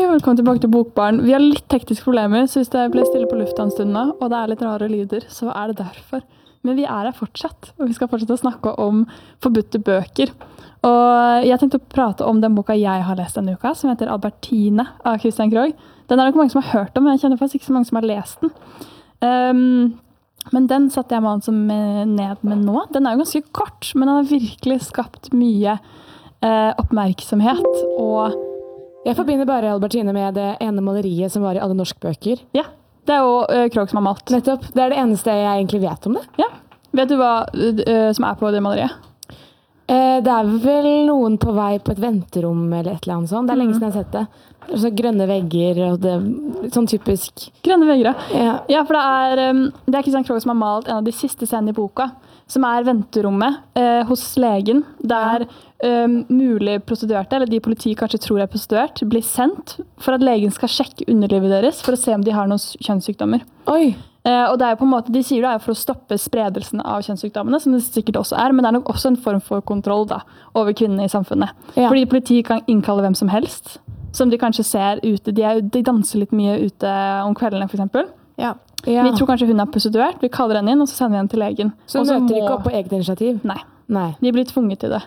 velkommen tilbake til Bokbarn. Vi har litt tekniske problemer, så hvis det ble stille på lufta en stund nå, og det litt rare lyder, så det derfor. Men vi her fortsatt, og vi skal fortsette å snakke om forbudte bøker. Og jeg tenkte å prate om den boka jeg har lest denne uka, som heter Albertine av Christian Krohg. Den det ikke mange som har hørt om, men jeg kjenner faktisk ikke så mange som har lest den. Men den satte jeg ned med nå. Den jo ganske kort, men den har virkelig skapt mye oppmerksomhet, og jeg forbinder bare Albertine med det ene maleriet som var i alle norskbøker. Ja, det jo Krohg som har malt. Nettopp, det det eneste jeg egentlig vet om det. Ja, vet du hva som på det maleriet? Det vel noen på vei på et venterom eller et eller annet sånt. Det lenge siden jeg har sett det. Så grønne vegger, og det sånn typisk. Grønne vegger, ja. Ja, for det Christian Krohg som har malt en av de siste scenene i boka, som venterommet hos legen, der mulig prostituerte, eller de politiet kanskje tror prostituert, blir sendt for at legen skal sjekke underlivet deres, for å se om de har noen kjønnssykdommer. Oi! Og det jo på en måte, de sier det for å stoppe spredelsen av kjønnssykdommene, som det sikkert også men det nok også en form for kontroll da, over kvinnene i samfunnet. Ja. Fordi politiet kan innkalle hvem som helst, som de kanskje ser ute. De danser litt mye ute om kveldene, for eksempel. Ja. Ja. Vi tror kanskje hun prostituert, vi kaller henne inn, og så sender vi henne til legen. Så hun møter ikke opp på eget initiativ? Nei. De blir tvunget til det.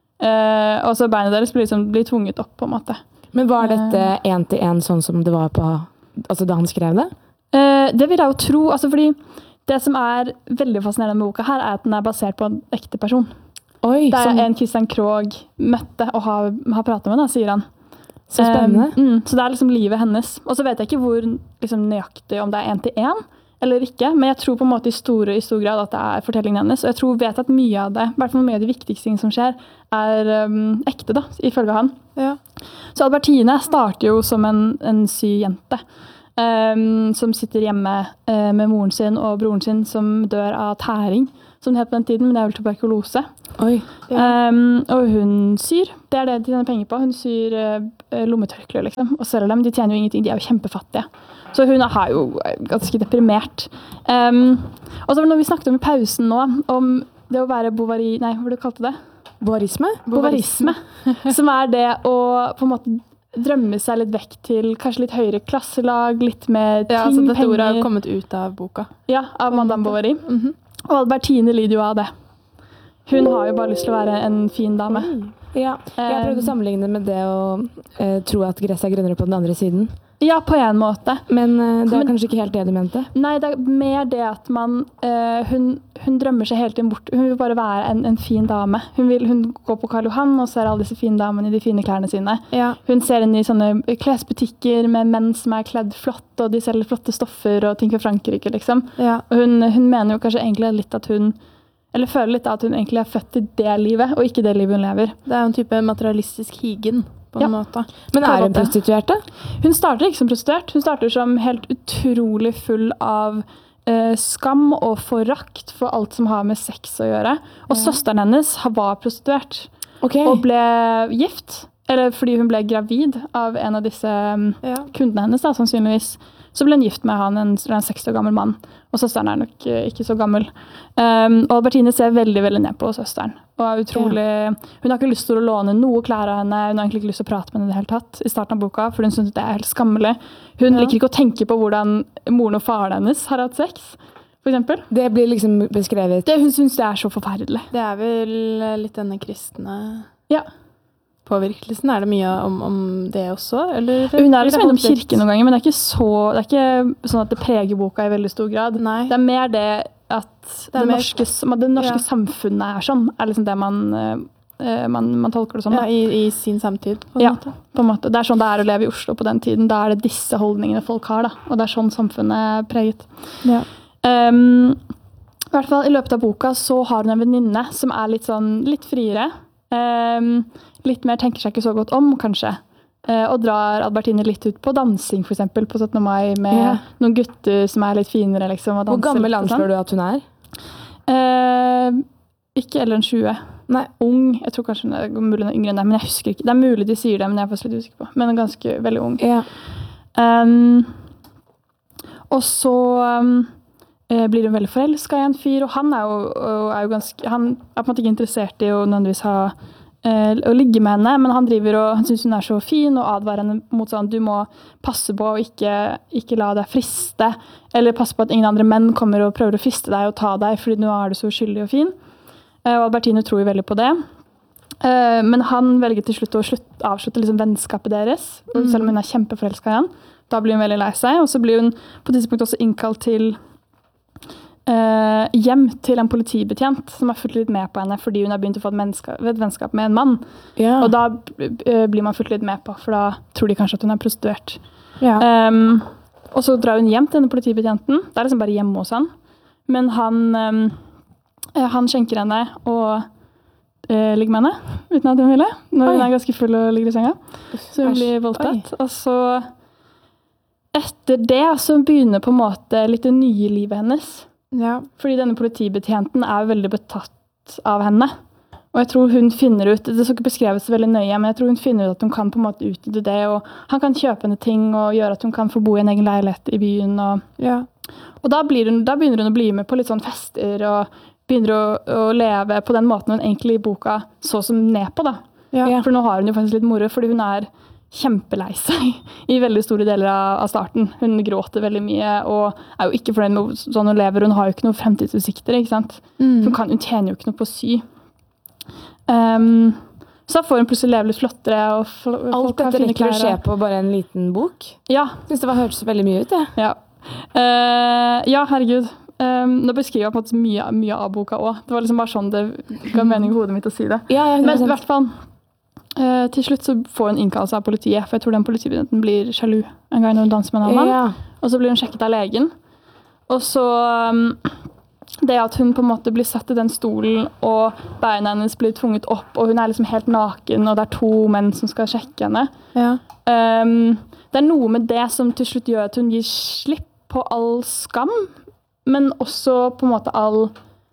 Og så beina deres blir tvunget opp, på en måte. Men var dette 1-til-1 sånn som det var altså da han skrev det? Det vil jeg jo tro, altså fordi det som veldig fascinerende med boka her, at den basert på en ekte person. Oi, det en Christian Krohg møtte og har pratet med, da, sier han. Så spennende. Så det liksom livet hennes. Og så vet jeg ikke hvor liksom, nøyaktig om det 1-til-1 eller ikke, men jeg tror på en måte i stor grad at det fortellingen hennes, og jeg vet at mye av det, i hvert fall mye av de viktigste ting som skjer, ekte da, ifølge han. Ja. Så Albertine starter jo som en syk jente, som sitter hjemme med moren sin og broren sin, som dør av tæring, som det het på den tiden, men det vel tuberkulose. Oi. Ja. Og hun syr, det det de tjener penger på, hun syr lommetørklær liksom, og selger dem, de tjener jo ingenting, de jo kjempefattige. Så hun har jo ganske deprimert. Og så når vi snakket om i pausen nå, om det å være Bovary, nei, hva du kalte det? Bovarisme? Bovarisme, som det å på en måte drømme seg litt vekk til kanskje litt høyere klasselag, litt med ting, altså dette penger. ordet har kommet ut av boka. Ja, av Madame Bovary. Og Albertine lider jo av det. Hun har jo bare lyst til å være en fin dame. Ja, jeg prøvde å sammenligne med det å tro at gresset grønnere på den andre siden. Ja, på en måte. Men det kanskje ikke helt det du mente? Nei, det mer det at hun drømmer seg helt inn bort. Hun vil bare være en fin dame. Hun går på Karl Johan og ser alle disse fine damene i de fine klærne sine. Ja. Hun ser inn i sånne klesbutikker med menn som kledd flott, og de selger flotte stoffer og ting fra Frankrike, liksom. Ja. Og hun mener jo kanskje egentlig litt at eller føler litt at hun egentlig født i det livet, og ikke det livet hun lever. Det jo en type materialistisk higen. På en måte. Men hun prostituert da? Hun starter ikke som prostituert. Hun starter som helt utrolig full av skam og forakt for alt som har med sex å gjøre. Og søsteren hennes var prostituert. Okay. Og ble gift. Eller fordi hun ble gravid av en av disse kundene hennes, da, sannsynligvis. Så ble hun gift med han, en 60 år gammel mann. Og søsteren nok ikke så gammel. Og Albertine ser veldig, veldig ned på søsteren. Og utrolig, hun har ikke lyst til å låne noe klær av henne. Hun har egentlig ikke lyst til å prate med henne i det hele tatt i starten av boka, for hun synes det helt skammelig. Hun liker ikke å tenke på hvordan moren og faren hennes har hatt sex, for eksempel. Det blir liksom beskrevet. Hun synes det så forferdelig. Det vel litt denne kristne... Ja. Påvirkelsen, det mye om det også? Eller, hun liksom innom kirken noen ganger, men det ikke sånn at det preger boka i veldig stor grad. Nei. Det mer det at det norske samfunnet sånn, liksom det man tolker det som. Ja, i sin samtid, på en måte. På en måte. Det sånn det å leve i Oslo på den tiden. Da det disse holdningene folk har, da. Og det sånn samfunnet preget. Ja. I hvert fall i løpet av boka så har hun en venninne som litt friere. Litt mer tenker seg ikke så godt om, kanskje. Og drar Albertine litt ut på dansing, for eksempel, på 17. mai, med noen gutter som litt finere, liksom. Hvor gammel anslår du at hun Ikke eldre enn 20. Nei, ung. Jeg tror kanskje hun mulig yngre enn det, men jeg husker ikke. Det mulig de sier det, men jeg faktisk litt usikker på. Men ganske veldig ung. Ja. Og så blir hun veldig forelsket i en fyr, og han jo ganske... Han på en måte ikke interessert i å nødvendigvis ha å ligge med henne, men han synes hun så fin og advarer henne mot sånn, du må passe på å ikke la deg friste, eller passe på at ingen andre menn kommer og prøver å friste deg og ta deg, fordi nå du så skyldig og fin. Og Albertine tror jo veldig på det. Men han velger til slutt å avslutte liksom vennskapet deres, selv om hun kjempeforelsket i han. Da blir hun veldig lei seg, og så blir hun på et tidspunkt også innkalt til hjem til en politibetjent som har fulgt litt med på henne fordi hun har begynt å få et vennskap med en mann. Ja. Og da blir man fulgt litt med på, for da tror de kanskje at hun prostituert. Ja. Og så drar hun hjem til denne politibetjenten. Det liksom bare hjemme hos han. Men han skjenker henne og ligger med henne, uten at hun ville. Når hun ganske full og ligger i senga. Så hun blir voldtatt. Og så etter det så begynner på en måte litt det nye livet hennes. Ja. Fordi denne politibetjenten veldig betatt av henne. Og jeg tror hun finner ut, det skal ikke beskreves veldig nøye, men jeg tror hun finner ut at hun kan på en måte utnytte det, og han kan kjøpe henne ting og gjøre at hun kan få bo i en egen leilighet i byen. Og da begynner hun å bli med på litt sånn fester, og begynner å leve på den måten hun egentlig i boka så som ned på da. Ja. For nå har hun jo faktisk litt moro, fordi hun kjempelei seg i veldig store deler av starten. Hun gråter veldig mye, og jo ikke fornøyd med sånn hun lever. Hun har jo ikke noen fremtidsutsikter, ikke sant? Hun tjener jo ikke noe på å sy. Så får hun plutselig leve litt flottere. Og alt dette rekker å skje på bare en liten bok? Ja. Jeg synes det hørtes veldig mye ut, det. Ja, herregud. Nå beskriver jeg på en måte mye av boka også. Det var liksom bare sånn det ga mening i hodet mitt å si det. Men i hvert fall, til slutt så får hun innkallelse av politiet, for jeg tror den politibetjenten blir sjalu en gang når hun danser med en annen mann. Og så blir hun sjekket av legen. Og så det at hun på en måte blir satt i den stolen, og beina hennes blir tvunget opp, og hun liksom helt naken, og det 2 menn som skal sjekke henne. Ja. Det noe med det som til slutt gjør at hun gir slipp på all skam, men også på en måte all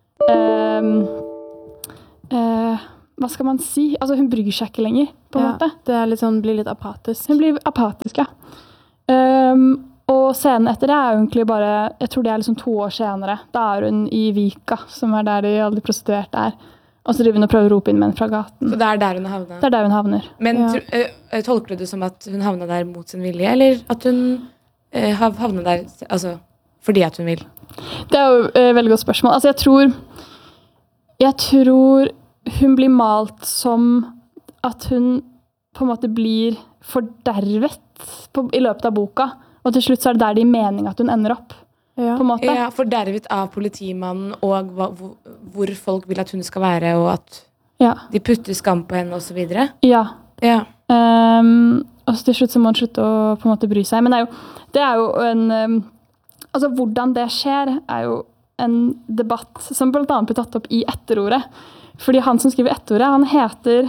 hva skal man si? Altså hun bryr seg ikke lenger, på en måte. Det litt sånn, blir litt apatisk. Hun blir apatisk, ja. Og scenen etter det egentlig bare, jeg tror det liksom 2 år senere. Da hun i Vika, som der de alle de prostituerte Og så driver hun og prøver å rope inn menn fra gaten. Så det der hun havner? Det der hun havner. Men tolker du det som at hun havner der mot sin vilje, eller at hun havner der altså, fordi at hun vil? Det jo et veldig godt spørsmål. Altså jeg tror hun blir malt som at hun på en måte blir fordervet i løpet av boka, og til slutt så det der det mening at hun ender opp. På en måte. Ja, fordervet av politimannen og hvor folk vil at hun skal være, og at de putter skam på henne og så videre. Ja. Og så til slutt så må hun slutte å på en måte bry seg. Men det jo en altså hvordan det skjer jo en debatt som blant annet blir tatt opp i etterordet. Fordi han som skriver etterordet, han heter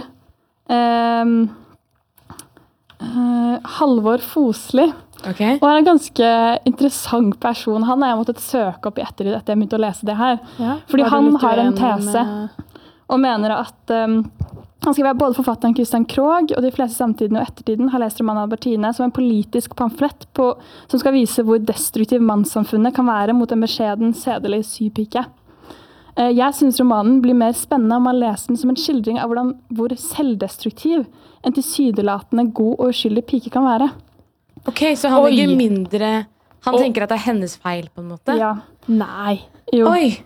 Halvor Fosli. Okay. Og han en ganske interessant person. Han jeg måttet søke opp i ettertid etter jeg begynte å lese det her. Ja, fordi han har en tese og mener at han skriver både forfatteren Christian Krogh og de fleste samtiden og ettertiden har lest romanen Albertine som en politisk pamflett som skal vise hvor destruktiv mannssamfunnet kan være mot en beskjeden, sedelig sypike. Jeg synes romanen blir mer spennende om man leser den som en skildring av hvor selvdestruktiv en tilsynelatende god og uskyldig pike kan være. Ok, så han legger mindre... Han tenker at det hennes feil, på en måte? Ja. Nei. Jo. Oi!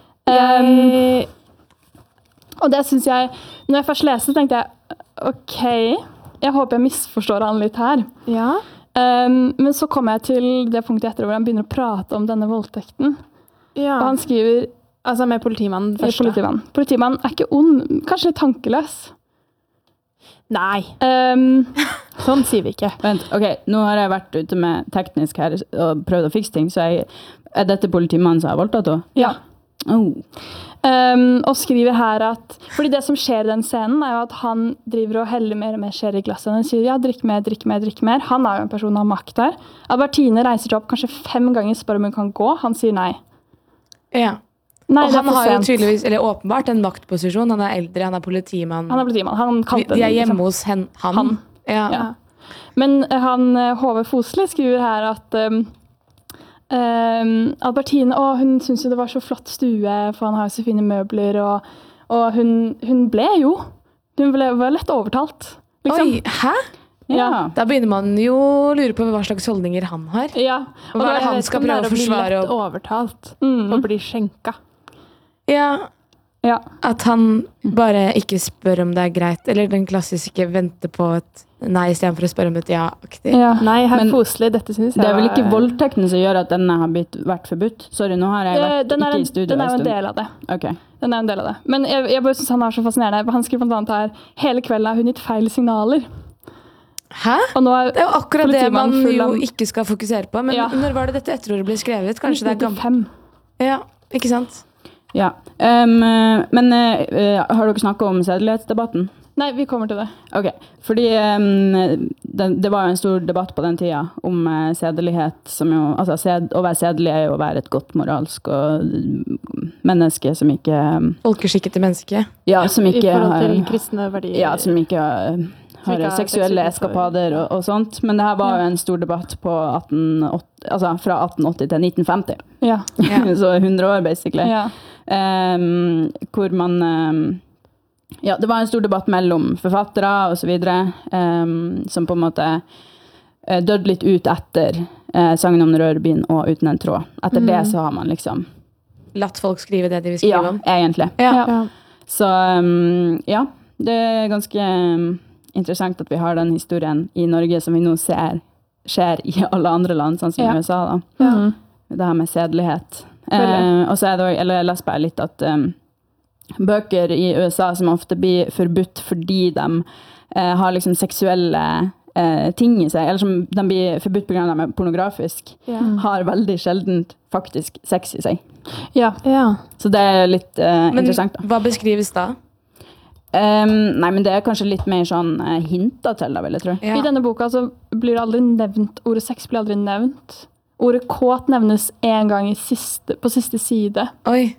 Og det synes jeg... Når jeg først leste, tenkte jeg, ok, jeg håper jeg misforstår han litt her. Ja. Men så kom jeg til det punktet etter hvor han begynner å prate om denne voldtekten. Ja. Og han skriver... Altså med politimannen først. Politimannen ikke ond, kanskje litt tankeløs. Nei. Sånn sier vi ikke. Vent, ok, nå har jeg vært ute med teknisk her og prøvd å fikse ting, så dette politimannen som har voldtatt da? Ja. Og skriver her at, fordi det som skjer i den scenen jo at han driver og heller mer og mer skjer i glasset. Han sier, ja, drikk mer, drikk mer, drikk mer. Han jo en person av makt der. Albertine reiser seg opp kanskje 5 ganger, spør om hun kan gå. Han sier nei. Ja. Nei, og han har jo tydeligvis, eller åpenbart, en maktposisjon. Han eldre, han politimann. Han politimann. Han de hjemme hos han. Ja. Men Håvard Fosli skriver her at Albertine, hun synes jo det var så flott stue, for han har jo så fine møbler, og hun ble jo Hun var lett overtalt. Liksom. Oi, hæ? Ja. Da begynner man jo å lure på hva slags holdninger han har. Ja. Og hva han skal prøve å forsvare. Lett overtalt og bli skjenka. Ja, Ja. at han bare ikke spør om det er greit, eller den klassiske vente på et nei, i stedet for å spørre om et ja-aktig. Ja. Nei, herr Men Fosli, dette synes jeg Det er vel ikke var- voldtektene som gjør at denne har vært forbudt? Sorry, nå har jeg vært Den er ikke i studio jo en stund. del av det. Ok. Den er en del av det. Men jeg bare synes han er så fascinerende. Han skriver blant annet her, hele kvelden har hun gitt feil signaler. Hæ? Og nå er Det er jo akkurat det man politimannen full jo av- ikke skal fokusere på. Men Ja. når var det dette etterordet ble skrevet? Kanskje det er gammelt? 95. Ja, ikke sant? Ja. Men har dere snakket om sedelighetsdebatten? Nei, vi kommer til det. Ok, fordi det var jo en stor debatt på den tida om sedelighet, som jo, altså å være sedelig er jo å være et godt moralsk og menneske som ikke, Folkeskikkete menneske. ja, som I ikke forhold til har, kristne verdier. ja, som ikke har ikke har seksuelle seksuelle eskapader og sånt, men det her var jo en stor debatt på fra 1880 til 1950, Ja. Ja. så 100 år basically. Ja. Hvor man ja, det var en stor debatt mellom forfattere og så videre, som på en måte døde litt ut etter sangen om Rørbyen og Uten en tråd. Etter det så har man liksom Latt folk skrive det de vil skrive ja, om. egentlig. Ja. Ja. Så ja, det er ganske interessant at vi har den historien i Norge som vi nå ser skjer i alle andre land, sånn som Ja. i USA da. Mhm. Det her med sedelighet. Veldig. Og så er det også, eller jeg leser bare litt at bøker i USA som ofte blir forbudt fordi de har liksom seksuelle ting i seg, eller som de blir forbudt på grunn av at de er pornografisk, Ja. har veldig sjeldent faktisk sex i seg. Ja. Ja. Så det er litt Men interessant da. hva beskrives da? Nei, men det er kanskje litt mer sånn hintet til da, vil jeg tro. Ja. I denne boka så blir det aldri nevnt, ordet sex blir aldri nevnt. Ordet kåt nevnes en gang på siste side. Oi.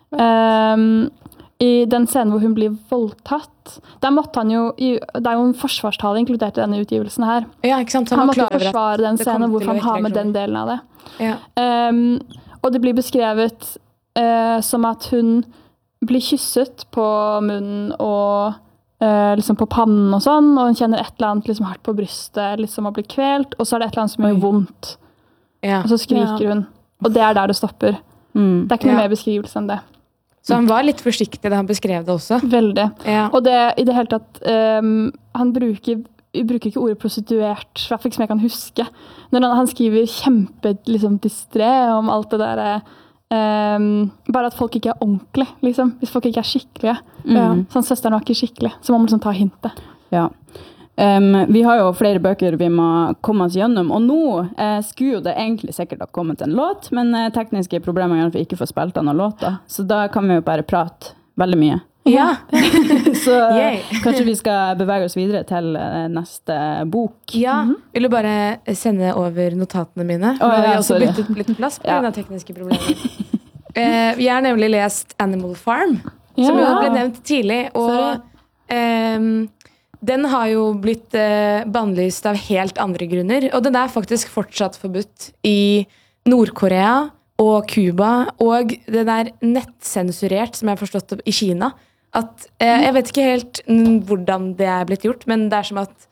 I den scenen hvor hun blir voldtatt, der måtte han jo, det er jo en forsvarstale inkludert i denne utgivelsen her. Ja, ikke sant? Han var måtte jo klar over at forsvare den det kom scenen, til hvorfor å han har vekke med den reaksjoner. delen av det. Ja. Og det blir beskrevet som at hun blir kysset på munnen og liksom på pannen og sånn, og hun kjenner et eller annet liksom hardt på brystet, liksom å bli kvelt, og så er det et eller annet som gjør vondt, Ja. og så skriker hun. Og det er der det stopper. Det er ikke noe Ja. mer beskrivelse enn det. Så han var litt forsiktig da han beskrev det også. Veldig. Ja. Og det i det hele tatt, han bruker ikke ordet prostituert, i hvert fall ikke som jeg kan huske. Når han skriver liksom, distré om alt det der, bare at folk ikke er ordentlig, liksom. Hvis folk ikke er skikkelige. Sånn, søsteren var ikke skikkelig, så må man liksom ta hintet. Ja. Vi har jo flere bøker vi må komme oss gjennom, og nå skulle jo det egentlig sikkert ha kommet en låt, men tekniske problemer gjør at vi ikke får spilt av noen låter, så da kan vi jo bare prate veldig mye. Ja. Så Yay. kanskje vi skal bevege oss videre til neste bok. Ja. Vil du bare sende over notatene mine? Nå Å, har vi ja, også sorry. byttet litt plass på Ja. grunn av tekniske problemer. Vi har nemlig lest Animal Farm, som jo Ja. ble nevnt tidlig, og den har jo blitt bannlyst av helt andre grunner, og den er faktisk fortsatt forbudt i Nord-Korea og Cuba, og den er nettsensurert, som jeg har forstått det, i Kina. At, jeg vet ikke helt hvordan det er blitt gjort, men det er som at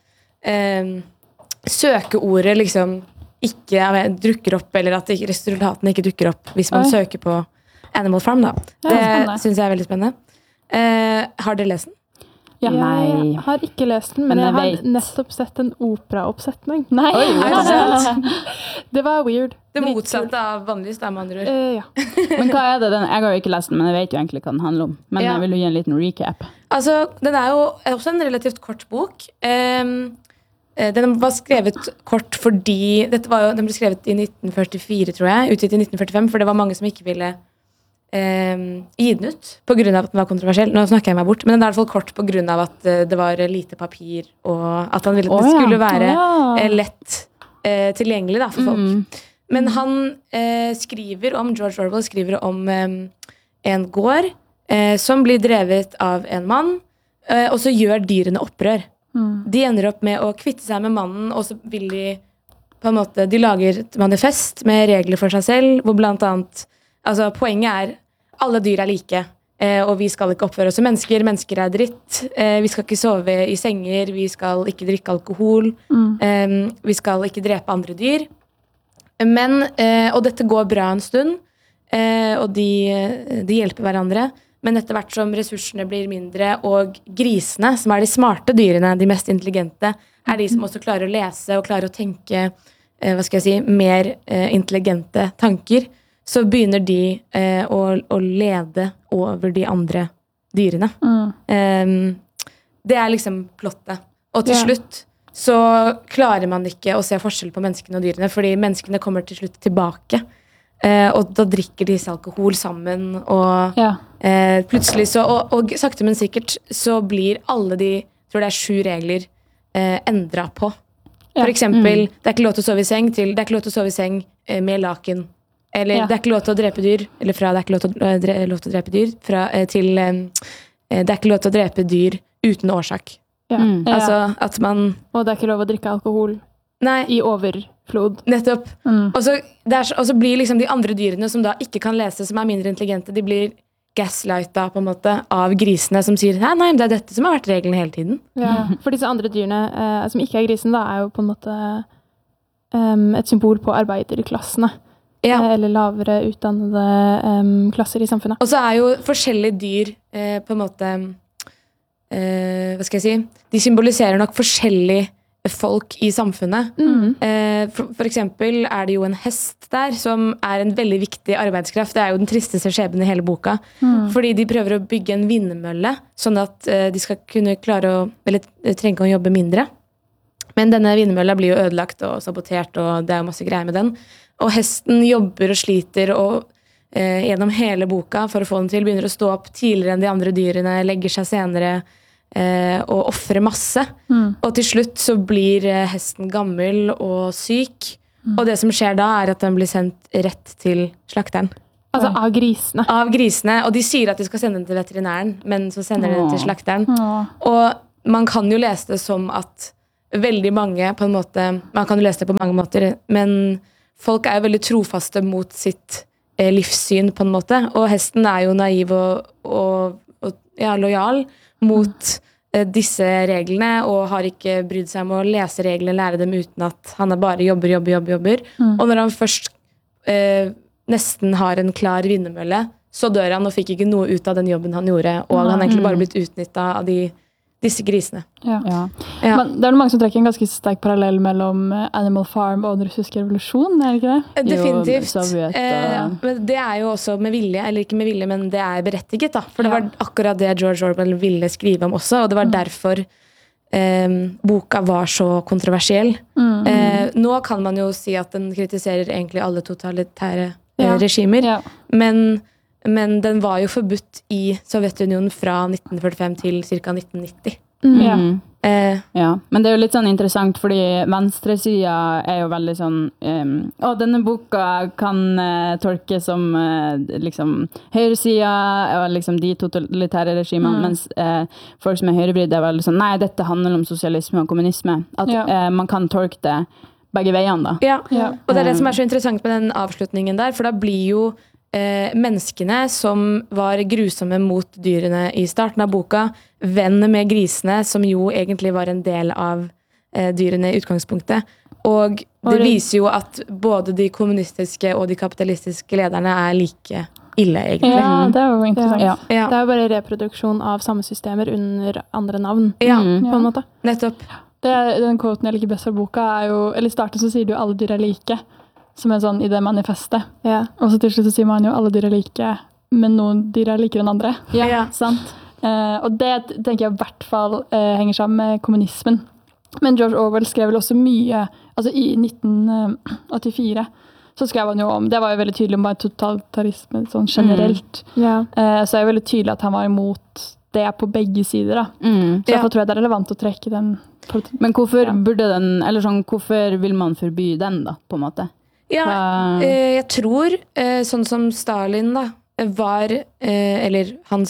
søkeordet liksom ikke dukker opp, eller at resultatene ikke dukker opp hvis man Oi. søker på Animal Farm. Da. Ja, Det spennende. synes jeg er veldig spennende. Har dere lest den? Ja. Nei. Jeg har ikke lest den, men Men jeg jeg har vet. nettopp sett en operaoppsetning. Nei. Er det sant? Det var weird. Det motsatte av vanligvis, da, med andre ord. Ja. Men hva er det? Jeg har jo ikke lest den, men jeg vet jo egentlig hva den handler om. Men Ja. jeg vil jo gi en liten recap. Altså, den er jo også en relativt kort bok. Den var skrevet kort fordi den ble skrevet i 1944, tror jeg. Utgitt i 1945, for det var mange som ikke ville gi den ut på grunn av at den var kontroversiell. Nå snakker jeg meg bort, men den er i hvert fall kort på grunn av at det var lite papir, og at han ville at det skulle være lett tilgjengelig da, for folk. Men han George Orwell skriver om en gård som blir drevet av en mann, og så gjør dyrene opprør. De ender opp med å kvitte seg med mannen, og så vil de på en måte, de lager et manifest med regler for seg selv, hvor blant annet, altså poenget er alle dyr er like. og vi skal ikke oppføre oss som mennesker. Mennesker dritt. Vi skal ikke sove i senger, vi skal ikke drikke alkohol, vi skal ikke drepe andre dyr. Men, og dette går bra en stund, og de hjelper hverandre. Men etter hvert som ressursene blir mindre, og grisene, som de smarte dyrene, de mest intelligente, de som også klarer å lese og klarer å tenke, mer intelligente tanker, så begynner de å lede over de andre dyrene. Det liksom plottet. Og til slutt så klarer man ikke å se forskjell på menneskene og dyrene, fordi menneskene kommer til slutt tilbake. Og da drikker de alkohol sammen, og plutselig så, og sakte men sikkert, så blir alle tror det 7 regler endret på. For eksempel, det ikke lov til å sove i seng, til det ikke lov til å sove i seng med laken. Eller det ikke lov til å drepe dyr, eller fra det ikke lov til å drepe dyr, til det ikke lov til å drepe dyr uten årsak. Altså at man... Og det ikke lov å drikke alkohol i overflod. Nettopp. Og så blir liksom de andre dyrene som da ikke kan lese, som mindre intelligente, de blir gaslighta på en måte av grisene som sier, nei, det dette som har vært regelen hele tiden. Ja, for disse andre dyrene som ikke grisen da, jo på en måte et symbol på arbeiderklassene. Eller lavere utdannede klasser i samfunnet. Og så jo forskjellige dyr på en måte, hva skal jeg si, de symboliserer nok forskjellige folk i samfunnet. For eksempel det jo en hest der, som en veldig viktig arbeidskraft. Det jo den tristeste skjebnen i hele boka. Fordi de prøver å bygge en vindmølle, sånn at de skal kunne klare eller trenger å jobbe mindre. Men denne vindmølla blir jo ødelagt og sabotert, og det jo masse greier med den. Og hesten jobber og sliter, og gjennom hele boka for å få den til, begynner å stå opp tidligere enn de andre dyrene, legger seg senere, og offre masse. Og til slutt så blir hesten gammel og syk, og det som skjer da at den blir sendt rett til slakteren. Altså av grisene? Av grisene, og de sier at de skal sende den til veterinæren, men så sender de den til slakteren. Og man kan jo lese det som at veldig mange på en måte, man kan jo lese det på mange måter, men folk jo veldig trofaste mot sitt livssyn på en måte, og hesten jo naiv og lojal mot disse reglene, og har ikke brydd seg om å lese reglene, lære dem uten at han bare jobber. Og når han først nesten har en klar vindmølle, så dør han og fikk ikke noe ut av den jobben han gjorde, og han egentlig bare blitt utnyttet av disse grisene. Men det mange som trekker en ganske sterk parallell mellom Animal Farm og den russiske revolusjon, det ikke det? Definitivt. Men det jo også med vilje, eller ikke med vilje, men det berettiget da. For det var akkurat det George Orwell ville skrive om også, og det var derfor boka var så kontroversiell. Nå kan man jo si at den kritiserer egentlig alle totalitære regimer, men den var jo forbudt i Sovjetunionen fra 1945 til ca. 1990. Men det jo litt sånn interessant, fordi venstresiden jo veldig sånn denne boka kan tolkes som liksom høyresiden og liksom de totalitære regimene, mens folk som høyrevridd veldig sånn, nei, dette handler om sosialisme og kommunisme. At man kan tolke det begge veiene da. Og det det som så interessant med den avslutningen der, for da blir jo menneskene som var grusomme mot dyrene i starten av boka, venn med grisene, som jo egentlig var en del av dyrene i utgangspunktet. Og det viser jo at både de kommunistiske og de kapitalistiske lederne like ille, egentlig. Ja, det jo interessant. Det jo bare reproduksjon av samme systemer under andre navn, på en måte. Nettopp. Den quoten jeg liker best fra boka jo, eller i starten så sier du alle dyr like, som en sånn i det manifestet. Og så til slutt så sier man jo alle dyr like, men noen dyr likere enn andre. Sant. Og det tenker jeg i hvert fall henger sammen med kommunismen. Men George Orwell skrev vel også mye, altså i 1984 så skrev han jo om, det var jo veldig tydelig om bare totalitarisme sånn generelt. Så jo veldig tydelig at han var imot det på begge sider da. Så derfor tror jeg det relevant å trekke den. Men hvorfor burde den, eller sånn, hvorfor vil man forby den da, på en måte? Jeg tror, sånn som Stalin da, var, eller hans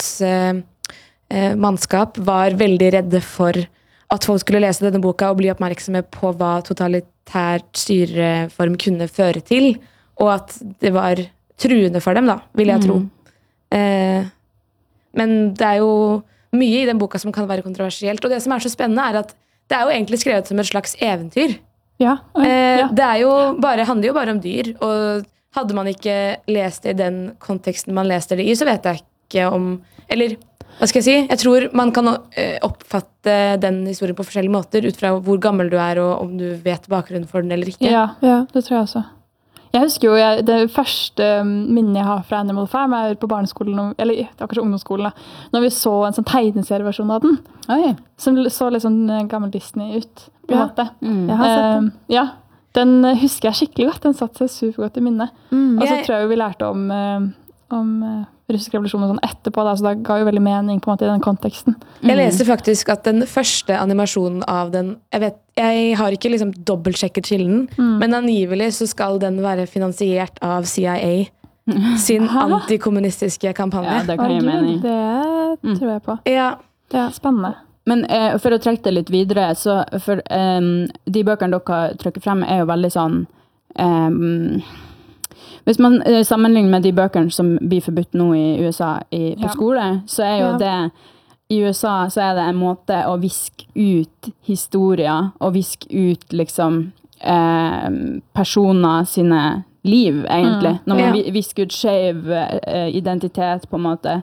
mannskap var veldig redde for at folk skulle lese denne boka og bli oppmerksomme på hva totalitært styreform kunne føre til, og at det var truende for dem da, vil jeg tro. Men det jo mye i den boka som kan være kontroversielt. Og det som så spennende at det jo egentlig skrevet som et slags eventyr. Ja. Det handler jo bare om dyr, og hadde man ikke lest det i den konteksten man leste det i, så vet jeg ikke om, eller hva skal jeg si, jeg tror man kan oppfatte den historien på forskjellige måter, ut fra hvor gammel du og om du vet bakgrunnen for den eller ikke. Ja, det tror jeg også. Jeg husker jo, det første minnet jeg har fra Animal Farm på barneskolen, eller det var kanskje ungdomsskolen, når vi så en sånn tegneserieversjon av den, som så litt sånn gammel Disney ut, på en måte. Jeg har sett den. Ja, den husker jeg skikkelig godt, den satt seg supergodt i minnet. Og så tror jeg vi lærte om russisk revolusjon og sånn etterpå, da, så det ga jo veldig mening på en måte i den konteksten. Jeg leste faktisk at den første animasjonen av den, jeg har ikke liksom dobbeltsjekket kilden, men angivelig så skal den være finansiert av CIA sin antikommunistiske kampanje. Ja, det kan gi mening. Det tror jeg på. Ja. Det spennende. Men for å trekke det litt videre, så for de bøkene dere trykker frem jo veldig sånn hvis man sammenligner med de bøkene som blir forbudt nå i USA på skole, så jo det i USA så det en måte å viske ut historier og viske ut liksom personer sine liv egentlig, når man visker ut skjev identitet på en måte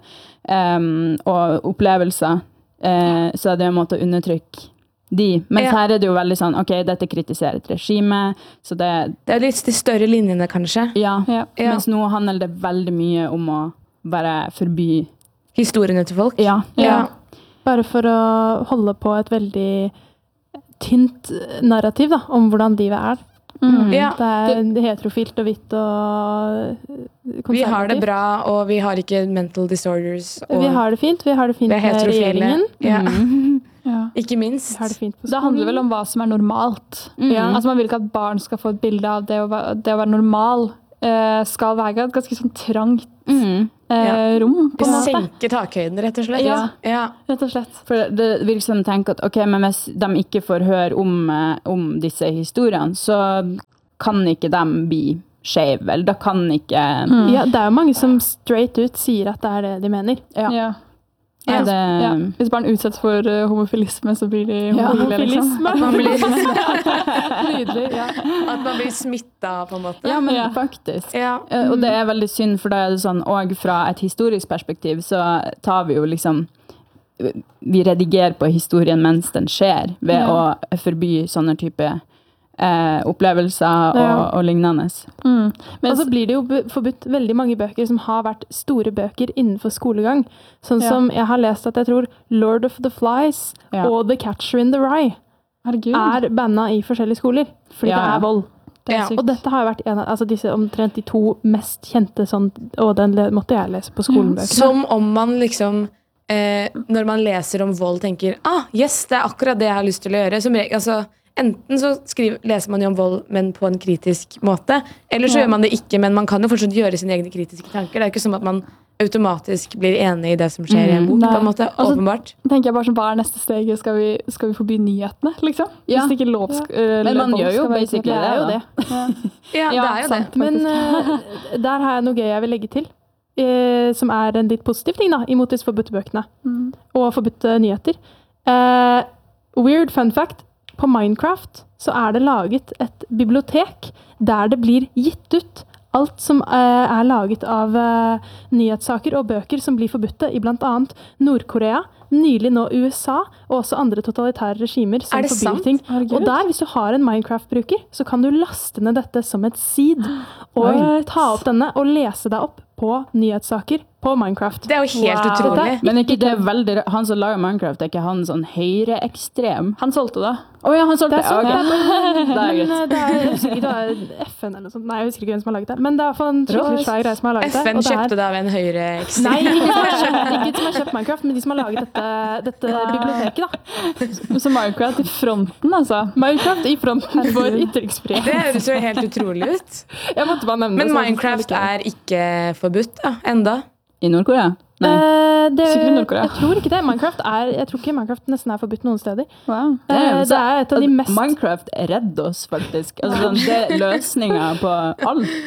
og opplevelser, så det en måte å undertrykke de. Men her det jo veldig sånn, ok, dette kritiserer et regime, så det litt de større linjene, kanskje. Ja. Mens nå handler det veldig mye om å bare forby historiene til folk. Ja. Bare for å holde på et veldig tynt narrativ da, om hvordan livet Det heterofilt og hvitt og konservativt. Vi har det bra, og vi har ikke mental disorders. Vi har det fint med regjeringen. Ikke minst. Det handler vel om hva som normalt. Altså man vil ikke at barn skal få et bilde av det å være normal. Skal være et ganske sånn trangt rom, på en måte. Senke takhøyden, rett og slett. Ja, rett og slett. For det virker som de tenker at, ok, men hvis de ikke får høre om disse historiene, så kan ikke de bli skjev, eller da kan ikke... Ja, det jo mange som straight ut sier at det det de mener. Ja. Hvis barn utsettes for homofilisme, så blir de homofile, liksom. Nydelig, At man blir smittet, på en måte. Ja, men faktisk. Og det veldig synd, for da det sånn, og fra et historisk perspektiv, så tar vi jo liksom, vi redigerer på historien mens den skjer, ved å forby sånne type opplevelser og lignende. Men så blir det jo forbudt veldig mange bøker som har vært store bøker innenfor skolegang. Sånn som jeg har lest at jeg tror Lord of the Flies og The Catcher in the Rye bannet i forskjellige skoler, fordi det vold. Og dette har jo vært en av disse omtrent de 2 mest kjente sånn, og den måtte jeg lese på skolenbøkene. Som om man liksom når man leser om vold tenker, yes, det akkurat det jeg har lyst til å gjøre. Enten så leser man jo om vold, men på en kritisk måte, eller så gjør man det ikke, men man kan jo fortsatt gjøre sine egne kritiske tanker. Det jo ikke som at man automatisk blir enig i det som skjer i en bok, på en måte, åpenbart. Tenker jeg bare sånn, hva neste steg? Skal vi forby nyhetene, liksom? Ja. Hvis det ikke lov men man gjør jo basically det, det det jo sant, det. Men der har jeg noe gøy jeg vil legge til, som en litt positiv ting da, imot disse forbudte bøkene, og forbudte nyheter. Weird fun fact, på Minecraft så det laget et bibliotek der det blir gitt ut alt som laget av nyhetssaker og bøker som blir forbudte i blant annet Nord-Korea, nylig nå USA, og også andre totalitære regimer som forbyr ting. Og der, hvis du har en Minecraft-bruker, så kan du laste ned dette som et seed, og ta opp denne og lese deg opp på nyhetssaker på Minecraft. Det jo helt utrolig. Men ikke det veldig... Han som lager Minecraft, ikke han sånn høyreekstrem? Han solgte det. Han solgte det. Men jeg husker ikke det FN eller noe sånt. Nei, jeg husker ikke hvem som har laget det. Men det en skikkelig svær greie som har laget det. FN kjøpte det av en høyreekstrem. Nei, ikke som har kjøpt Minecraft, men de som har laget dette biblioteket da. Så Minecraft i fronten, altså. Minecraft i fronten for ytringsfrihet. Det høres jo helt utrolig ut. Jeg måtte bare nevne det. Men Minecraft ikke forbudt da, enda. I Nord-Korea? Nei. Jeg tror ikke det. Jeg tror ikke Minecraft nesten forbudt noen steder. Wow. Det et av de mest... Minecraft redder oss, faktisk. Altså, det løsninger på alt.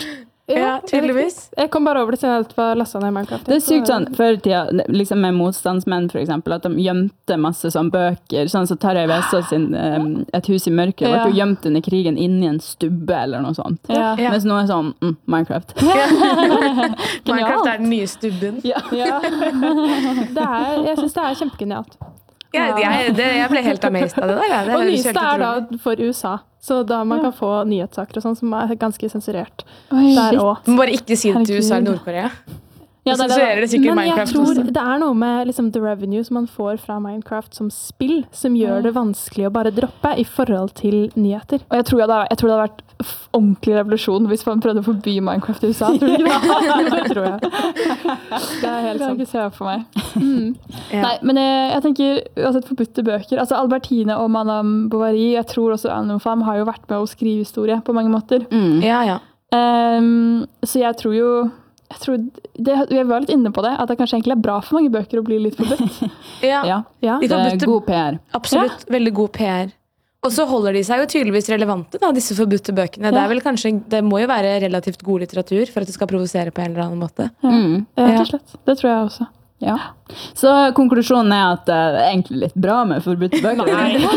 Ja, tydeligvis. Jeg kom bare over det siden jeg var lastet ned Minecraft. Det er sykt sånn, før i tida, liksom med motstandsmenn for eksempel, at de gjemte masse sånn bøker, sånn så Tarjei Vesaas sin Et hus i mørket, ble jo gjemt under krigen inni en stubbe eller noe sånt. Ja. Mens nå er sånn, Minecraft. Minecraft er den nye stubben. Ja. Jeg synes det er kjempegenialt. Jeg ble helt amazed av det der. Og nyeste er da for USA, så da man kan få nyhetssaker og sånn som er ganske sensurert. Der også. Du må bare ikke si det til USA eller Nord-Korea. Ja, sensurerer det sikkert men jeg Minecraft tror også. det er noe med liksom, the revenue som man får fra Minecraft som spill, som gjør det vanskelig å bare droppe i forhold til nyheter. Og jeg tror det hadde vært ordentlig revolusjon hvis man prøvde å forby Minecraft i USA. Tror du ikke det? Det tror jeg. Det er helt Det sant. ikke se for meg. Nei, men jeg tenker altså forbudte bøker. Altså Albertine og Madame Bovary, jeg tror også Anne Femme har jo vært med å skrive historie på mange måter. Ja. Så jeg tror jo vi var litt inne på det, at det kanskje egentlig er bra for mange bøker å bli litt forbudt. Ja. Det er god PR. Absolutt, veldig god PR. Og så holder de seg jo tydeligvis relevante, da, disse forbudte bøkene. Det er vel kanskje, det må jo være relativt god litteratur for at det skal provosere på en eller annen måte. Rett og slett. Det tror jeg også. Ja. Så konklusjonen er at det er egentlig litt bra med forbudte bøker.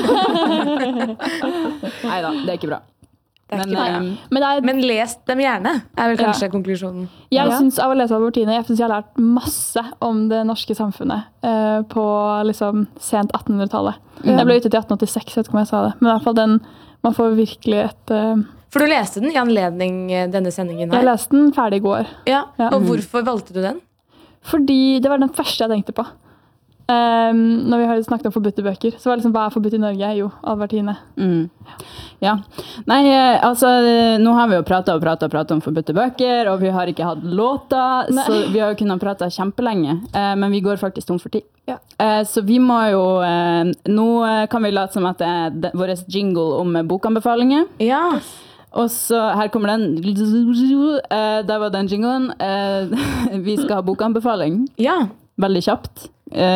Neida, det er ikke bra. Men les dem gjerne, er vel kanskje konklusjonen. Jeg synes av å lese Albertine, jeg har lært masse om det norske samfunnet på liksom sent 1800-tallet. Jeg ble ute til 1886, jeg vet ikke om jeg sa det. Men i hvert fall man får virkelig et... For du leste den i anledning denne sendingen her? Jeg leste den ferdig i går. Ja, og hvorfor valgte du den? Fordi det var den første jeg tenkte på. Når vi har snakket om forbudte bøker, så var det liksom, hva er forbudt i Norge? Jo, Albertine. Ja. Nei, altså, nå har vi jo pratet om forbudte bøker, og vi har ikke hatt låter, så vi har jo kunnet prate kjempelenge, men vi går faktisk tom for tid. Ja. Så vi må jo, nå kan vi late som at det er vår jingle om bokanbefalinger. Ja. Og så her kommer den. Der var den jinglen. Vi skal ha bokanbefaling. Ja. Veldig kjapt.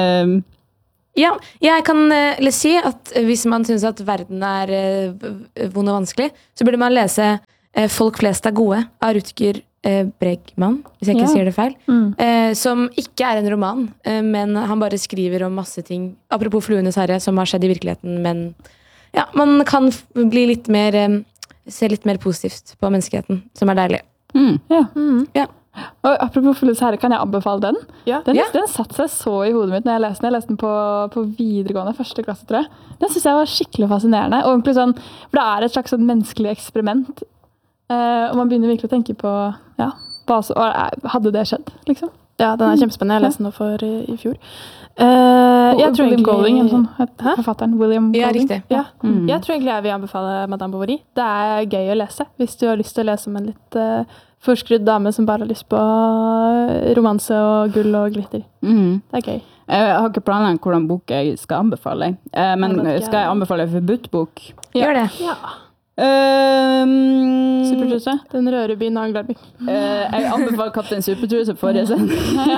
Ja, jeg kan si at hvis man synes at verden er vond og vanskelig, så burde man lese Folk flest er gode av Rutger Bregman, hvis jeg ikke sier det feil. Som ikke er en roman, men han bare skriver om masse ting. Apropos Fluenes herre, som har skjedd i virkeligheten, men ja, man kan bli litt mer se litt mer positivt på menneskeheten, som er deilig. Ja. Og apropos Fluenes herre, kan jeg anbefale den? Ja. Den satte seg så i hodet mitt når jeg leste den. Jeg leste den på videregående, første klasse, tror jeg. Den synes jeg var skikkelig fascinerende. Og sånn, for det er et slags sånn menneskelig eksperiment. Og man begynner virkelig å tenke på, hadde det skjedd, liksom? Ja, den er kjempespennende. Jeg leste den for i fjor. William Golding, forfatteren. William Golding. Ja, riktig. Ja. Jeg tror egentlig jeg vil anbefale Madame Bovary. Det er gøy å lese, hvis du har lyst til å lese om en litt forskrudd dame som bare har lyst på romanse og gull og glitter. Det er gøy. Jeg har ikke planlagt hvordan bok jeg skal anbefale. Men skal jeg anbefale forbudt bok? Gjør det. Ja. Supertruse? Den røde byen og Anglerby. Jeg anbefaler Kaptein Supertruse forrige sending.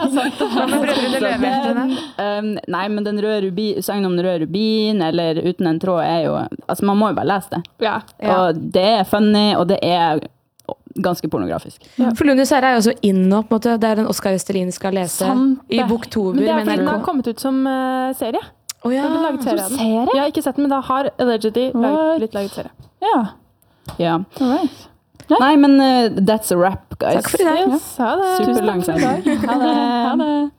Nei, men den sangen om den røde rubin eller Uten en tråd er jo, altså man må jo bare lese det. Ja. Og det er funny, og det er ganske pornografisk. Fluenes herre er jo også inn nå, på en måte. Det er den Oscar Østelin skal lese i Boktober. Men det er fordi den har kommet ut som serie. Det har blitt laget serie av den. Jeg har ikke sett den, men da har Allegedly blitt laget serie. Ja. Nei, men that's a wrap, guys. Takk for i dag. Yes, ha det. Superlang sending. Ha det.